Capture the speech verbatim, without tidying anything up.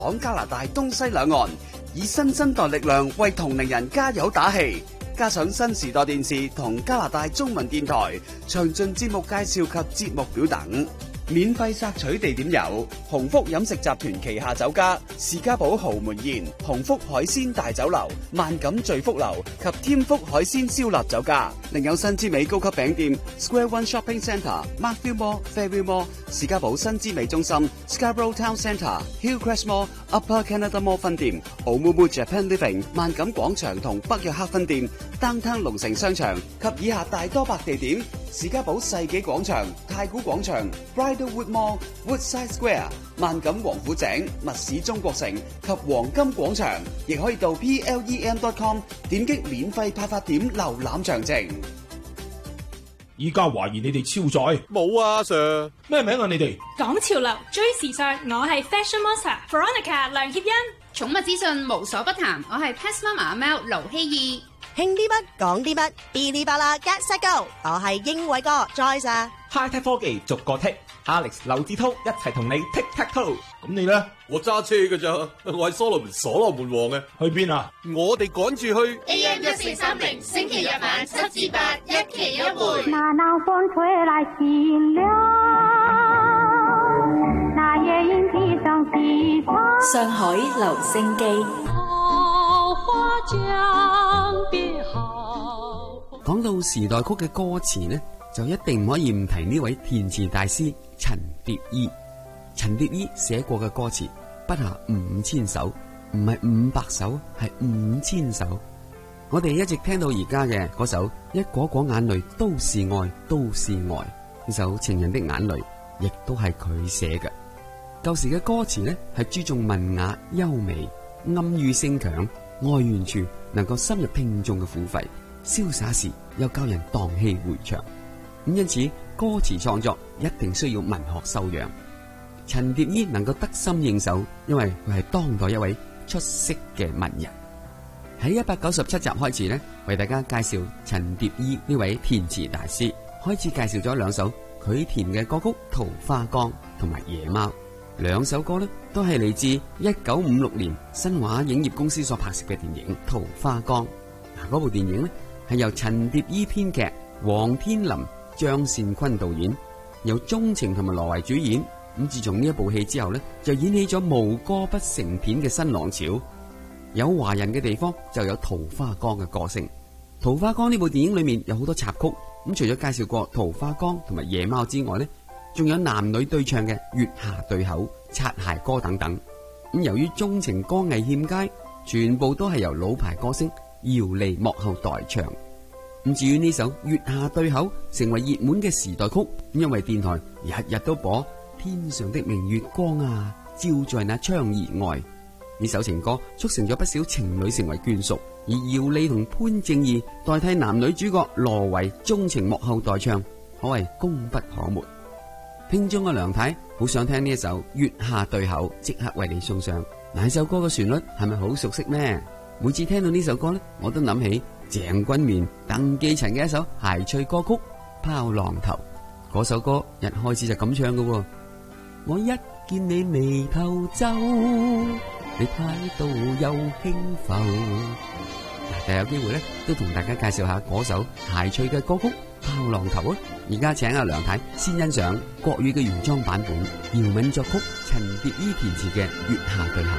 港加拿大東西兩岸，以新生代力量為同齡人加油打氣。加上新時代電視同加拿大中文電台詳盡節目介紹及節目表等。免費索取地點有鴻福飲食集團旗下酒家士嘉堡豪門宴、鴻福海鮮大酒樓、萬錦聚福樓及添福海鮮燒臘酒家。另有新之美高級餅店 Square One Shopping Centre、Markville Mall、Fairview Mall、士嘉堡新之美中心、Scarborough Town Centre、Hillcrest Mall、Upper Canada Mall 分店、Oumuamua Japan Living、萬錦廣場同北約克分店、Downtown 龍城商場及以下大多百地點。士嘉堡世紀廣場、太古廣場、Bridlewood Mall、Woodside Square、萬錦王府井、密市中國城及黃金廣場，亦可以到 P L E M dot com 點擊免費派發點瀏覽詳情。 依家懷疑你哋超載？ 冇啊 ，Sir。 咩名啊你哋？ 講潮流，追時尚，我係 Fashion Monster Veronica 梁協欣。 寵物資訊無所不談，我係 Pet Mama 阿喵盧希義。 興啲乜講啲乜，嗶哩吧啦 Get Set Go，我係英偉哥 Joyce 啊。 High Tech 科技逐個剔 ，Alex 劉志滔一齊同你 Tick Tack Toe。 咁你咧？ 我揸車㗎咋，我係所羅門所羅門王嘅。 去邊啊？ 我哋趕住去 A M 一四三零，星期日晚七至八，一期一會。 那南風吹來清涼，那夜鶯披上西窗。 上海留聲機。 講到時代曲嘅歌詞呢，就一定唔可以唔提呢位填詞大師陳蝶衣。陳蝶衣寫過嘅歌詞不下五千首，唔係五百首，係五千首。我哋一直聽到而家嘅嗰首《一果果眼淚都是愛都是愛》，呢首情人的眼淚亦都係佢寫嘅。舊時嘅歌詞呢，係注重文雅優美，暗喻性強，哀怨處能夠深入聽眾嘅腹肺，瀟灑時又教人蕩氣迴腸。咁因此歌詞創作一定需要文學修養。陳蝶衣能夠得心應手，因為佢係當代一位出色嘅文人。喺一百九十七集開始呢，為大家介紹陳蝶衣呢位填詞大師，開始介紹咗兩首佢填嘅歌曲《桃花江》同埋《夜貓》。兩首歌呢都係嚟自一九五六年新華影業公司所拍攝嘅電影《桃花江》。嗱，嗰部電影呢係由陳蝶衣編劇，王天林、張善坤導演，由鍾情同埋羅維主演。咁自從呢一部戲之後呢，就演起咗無歌不成片嘅新浪潮。有華人嘅地方就有桃花江嘅歌聲。桃花江呢部電影裏面有好多插曲，咁除咗介紹過桃花江同埋夜貓之外呢，仲有男女對唱嘅月下對口、擦鞋歌等等。咁由於鍾情歌藝欠佳，全部都係由老牌歌星姚莉幕後代唱。咁至於呢首月下對口成為熱門嘅時代曲，因為電台日日都播天上的明月光啊，照在那窗兒外。呢首情歌促成咗不少情侶成為眷屬，而姚莉同潘正義代替男女主角羅維鍾情幕後代唱，可謂功不可沒。聽眾嘅梁太好想聽呢一首月下對口，即刻為你送上。嗱，呢首歌嘅旋律係咪好熟悉呢？每次聽到呢首歌呢，我都諗起鄭君綿、鄧寄塵嘅一首諧趣歌曲《拋浪頭》。嗰首歌一開始就咁唱嘅，我一見你眉頭皺，你態度又輕浮。嗱，第有機會咧，都同大家介紹下嗰首諧趣嘅歌曲《拋浪頭》啊！而家請阿梁太先欣賞國語嘅原裝版本，姚敏作曲，陳蝶衣填詞嘅《月下對口》。